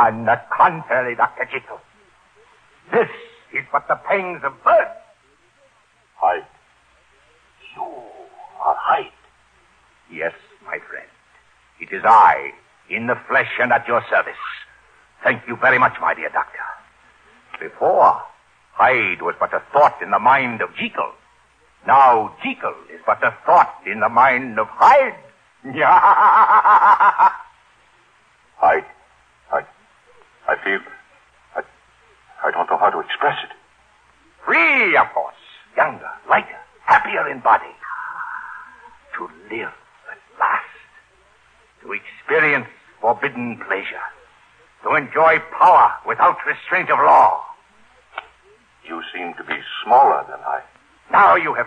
On the contrary, Dr. Jekyll. This is but the pangs of birth. Hyde. You are Hyde. Yes, my friend. It is I, in the flesh and at your service. Thank you very much, my dear doctor. Before, Hyde was but a thought in the mind of Jekyll. Now Jekyll is but a thought in the mind of Hyde. Hyde. I feel... I don't know how to express it. Free, of course. Younger, lighter, happier in body. To live at last. To experience forbidden pleasure. To enjoy power without restraint of law. You seem to be smaller than I. Now you have